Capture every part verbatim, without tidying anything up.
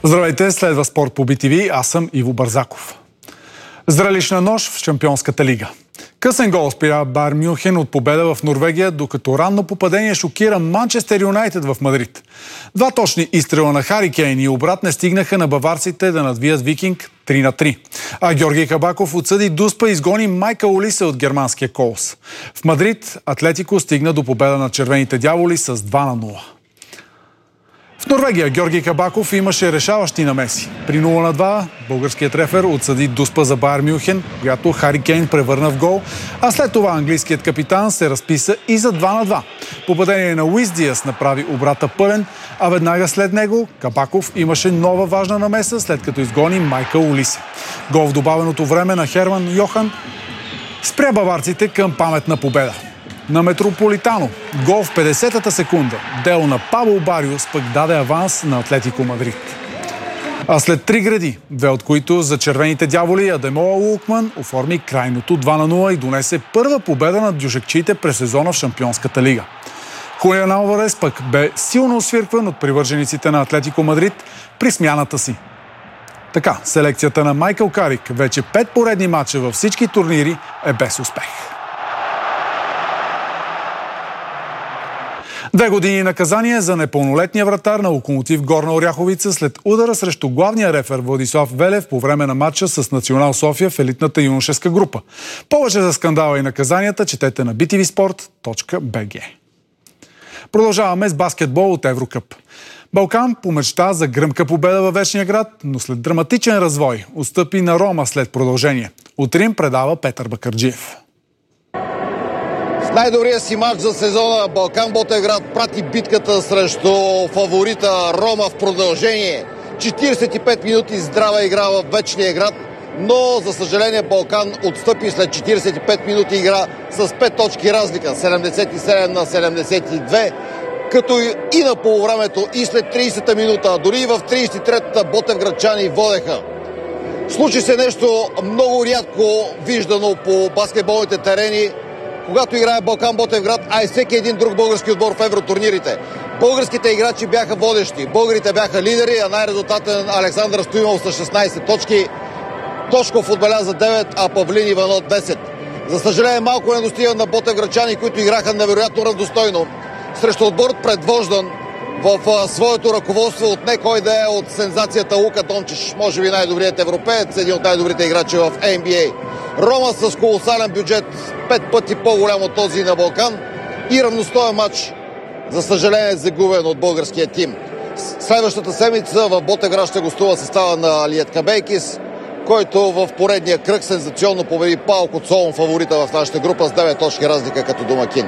Здравейте, следва Спорт по Би Ти Ви, аз съм Иво Бързаков. Зрелищна нощ в Шампионската лига. Късен гол спря Байер Мюнхен от победа в Норвегия, докато ранно попадение шокира Манчестър Юнайтед в Мадрид. Два точни изстрела на Хари Кейн и обрат не стигнаха на баварците да надвият Викинг три на три. А Георги Кабаков отсъди Дуспа и изгони Майкъл Олисе от германския Колс. В Мадрид Атлетико стигна до победа на червените дяволи с два на нула. В Норвегия Георги Кабаков имаше решаващи намеси. При нула на два българският рефер отсъди Дуспа за Байер Мюнхен, която Хари Кейн превърна в гол, а след това английският капитан се разписа и за два на два. Попадение на Луис Диас направи обрата пълен, а веднага след него Кабаков имаше нова важна намеса, след като изгони Майкъл Олисе. Гол в добавеното време на Херман Йохан спря баварците към паметна победа. На Метрополитано гол в петдесетата секунда. Дело на Пабло Бариос пък даде аванс на Атлетико Мадрид. А след три гради, две от които за червените дяволи, Адемола Лукман оформи крайното два на нула и донесе първа победа над дюшекчиите през сезона в Шампионската лига. Хулиан Алварес пък бе силно освиркван от привържениците на Атлетико Мадрид при смяната си. Така, селекцията на Майкъл Карик вече пет поредни мача във всички турнири е без успех. Две години наказание за непълнолетния вратар на Локомотив Горна Оряховица след удара срещу главния рефер Владислав Велев по време на матча с Национал София в елитната юношеска група. Повече за скандала и наказанията четете на би ти ви спорт точка би джи. Продължаваме с баскетбол от Еврокъп. Балкан помечта за гръмка победа във Вечния град, но след драматичен развой отстъпи на Рома след продължение. От Рим предава Петър Бакърджиев. Най-добрият си матч за сезона Балкан Ботевград прати битката срещу фаворита Рома в продължение. четиридесет и пет минути здрава игра в Вечния град, но за съжаление Балкан отстъпи след четиридесет и пет минути игра с пет точки разлика, седемдесет и седем на седемдесет и две, като и на полувремето и след тридесета минута, дори и в тридесет и третата ботевградчани водеха. Случи се нещо много рядко виждано по баскетболните терени, когато играе Балкан Ботевград, а и всеки един друг български отбор в евротурнирите. Българските играчи бяха водещи, българите бяха лидери, а най-резултатен Александър Стоимов с шестнадесет точки, Тошков отбеляза девет, а Павлин Иванов десет. За съжаление малко не достига на ботевградчани, които играха невероятно равностойно срещу отбор предвождан в своето ръководство от не кой да е от сензацията Лука Дончич, може би най-добрият европеец, един от най-добрите играчи в Ен Би Ей. Рома с колосален бюджет, пет пъти по-голям от този на Балкан и равностоен матч, за съжаление, загубен от българския тим. Следващата седмица в Ботевград ще гостува състава на Алиет Кабейкис, който в поредния кръг сензационно победи Паук от Солон, фаворита в нашата група с девет точки разлика като домакин.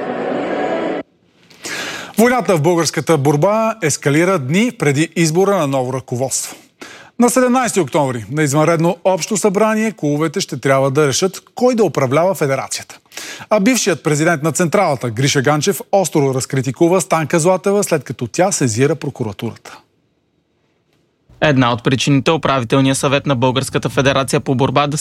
Войната в българската борба ескалира дни преди избора на ново ръководство. На седемнадесети октомври на извънредно общо събрание клубовете ще трябва да решат кой да управлява федерацията. А бившият президент на Централата Гриша Ганчев остро разкритикува Станка Златева, след като тя сезира прокуратурата. Една от причините управителният съвет на Българската федерация по борба да